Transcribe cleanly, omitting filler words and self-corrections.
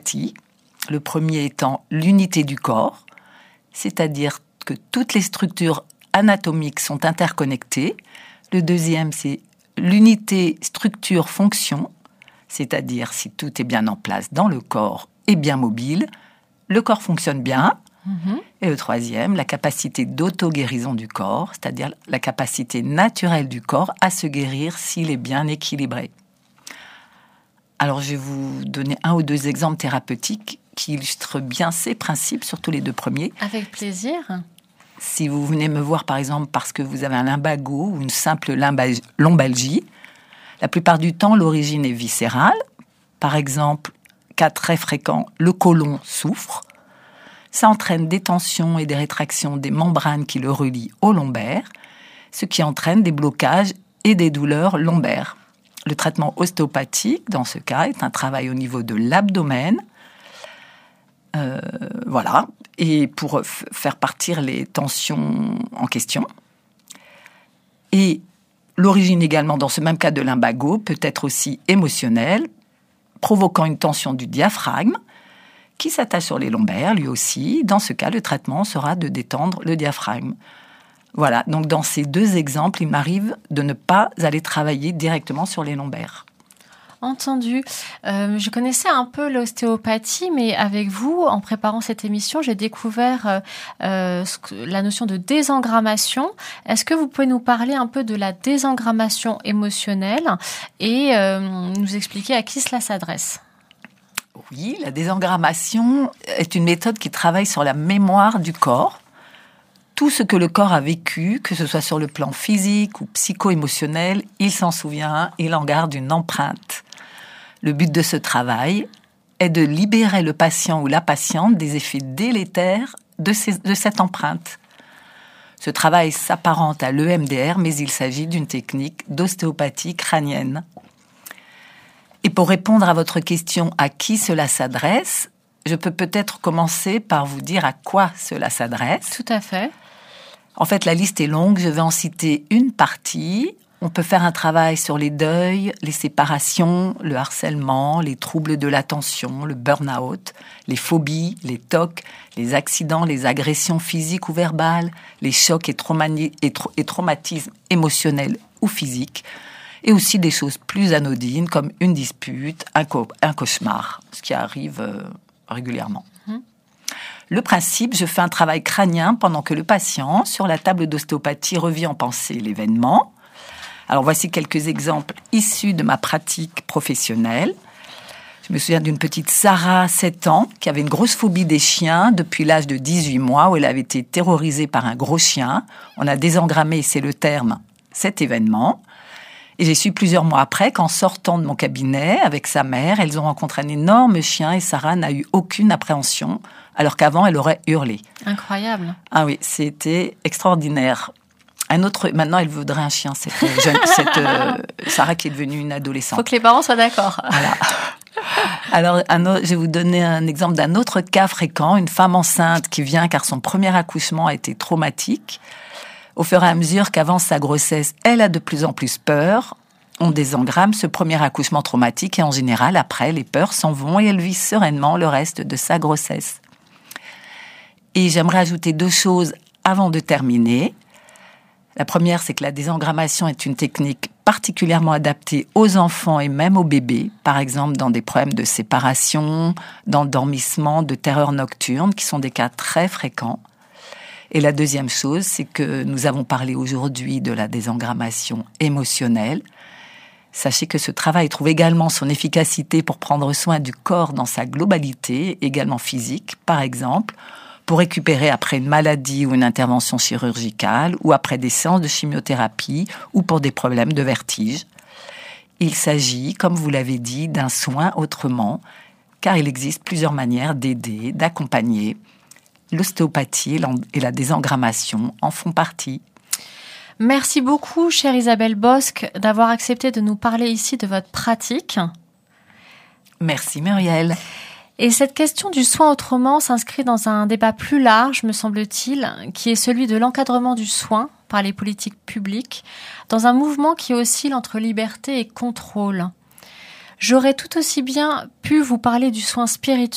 parties. Le premier étant l'unité du corps, c'est-à-dire que toutes les structures anatomiques sont interconnectées. Le deuxième, c'est l'unité structure-fonction, c'est-à-dire si tout est bien en place dans le corps et bien mobile, le corps fonctionne bien. Et le troisième, la capacité d'auto-guérison du corps, c'est-à-dire la capacité naturelle du corps à se guérir s'il est bien équilibré. Alors, je vais vous donner 1 ou 2 exemples thérapeutiques qui illustrent bien ces principes, surtout les 2 premiers. Avec plaisir. Si vous venez me voir, par exemple, parce que vous avez un lumbago ou une simple lombalgie, la plupart du temps, l'origine est viscérale. Par exemple, cas très fréquent, le côlon souffre. Ça entraîne des tensions et des rétractions des membranes qui le relient au lombaire, ce qui entraîne des blocages et des douleurs lombaires. Le traitement ostéopathique, dans ce cas, est un travail au niveau de l'abdomen. Voilà. Et pour faire partir les tensions en question. Et l'origine également, dans ce même cas de lumbago, peut être aussi émotionnelle, provoquant une tension du diaphragme, qui s'attache sur les lombaires, lui aussi. Dans ce cas, le traitement sera de détendre le diaphragme. Voilà, donc dans ces 2 exemples, il m'arrive de ne pas aller travailler directement sur les lombaires. Entendu. Je connaissais un peu l'ostéopathie, mais avec vous, en préparant cette émission, j'ai découvert la notion de désengrammation. Est-ce que vous pouvez nous parler un peu de la désengrammation émotionnelle et nous expliquer à qui cela s'adresse ? Oui, la désengrammation est une méthode qui travaille sur la mémoire du corps. Tout ce que le corps a vécu, que ce soit sur le plan physique ou psycho-émotionnel, il s'en souvient, il en garde une empreinte. Le but de ce travail est de libérer le patient ou la patiente des effets délétères de cette empreinte. Ce travail s'apparente à l'EMDR, mais il s'agit d'une technique d'ostéopathie crânienne. Et pour répondre à votre question à qui cela s'adresse, je peux peut-être commencer par vous dire à quoi cela s'adresse. Tout à fait. En fait, la liste est longue, je vais en citer une partie. On peut faire un travail sur les deuils, les séparations, le harcèlement, les troubles de l'attention, le burn-out, les phobies, les TOC, les accidents, les agressions physiques ou verbales, les chocs et traumatismes émotionnels ou physiques, et aussi des choses plus anodines comme une dispute, un cauchemar, ce qui arrive régulièrement. Le principe, je fais un travail crânien pendant que le patient, sur la table d'ostéopathie, revit en pensée l'événement. Alors voici quelques exemples issus de ma pratique professionnelle. Je me souviens d'une petite Sarah, 7 ans, qui avait une grosse phobie des chiens depuis l'âge de 18 mois, où elle avait été terrorisée par un gros chien. On a désengrammé, c'est le terme, cet événement. Et j'ai su plusieurs mois après qu'en sortant de mon cabinet avec sa mère, elles ont rencontré un énorme chien et Sarah n'a eu aucune appréhension, alors qu'avant, elle aurait hurlé. Incroyable. Ah oui, c'était extraordinaire. Maintenant, elle voudrait un chien, cette Sarah qui est devenue une adolescente. Il faut que les parents soient d'accord. Voilà. Alors, je vais vous donner un exemple d'un autre cas fréquent, une femme enceinte qui vient car son premier accouchement a été traumatique. Au fur et à mesure qu'avance sa grossesse, elle a de plus en plus peur. On désengramme ce premier accouchement traumatique et en général, après, les peurs s'en vont et elle vit sereinement le reste de sa grossesse. Et j'aimerais ajouter 2 choses avant de terminer. La première, c'est que la désengrammation est une technique particulièrement adaptée aux enfants et même aux bébés, par exemple dans des problèmes de séparation, d'endormissement, de terreur nocturne, qui sont des cas très fréquents. Et la deuxième chose, c'est que nous avons parlé aujourd'hui de la désengrammation émotionnelle. Sachez que ce travail trouve également son efficacité pour prendre soin du corps dans sa globalité, également physique, par exemple, pour récupérer après une maladie ou une intervention chirurgicale, ou après des séances de chimiothérapie, ou pour des problèmes de vertige. Il s'agit, comme vous l'avez dit, d'un soin autrement, car il existe plusieurs manières d'aider, d'accompagner. L'ostéopathie et la désengrammation en font partie. Merci beaucoup, chère Isabelle Bosc, d'avoir accepté de nous parler ici de votre pratique. Merci, Muriel. Et cette question du soin autrement s'inscrit dans un débat plus large, me semble-t-il, qui est celui de l'encadrement du soin par les politiques publiques, dans un mouvement qui oscille entre liberté et contrôle. J'aurais tout aussi bien pu vous parler du soin spirituel